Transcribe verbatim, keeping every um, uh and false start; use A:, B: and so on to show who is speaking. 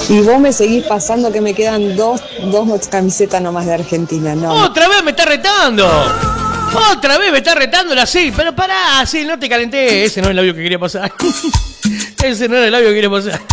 A: Y vos me seguís pasando que me quedan dos, dos camisetas nomás de Argentina, ¿no?
B: ¡Otra vez me está retando! ¡Otra vez me está retando la sí! Pero pará, sí, no te calenté. Ese no es el labio que quería pasar. Ese no era el labio que quería pasar.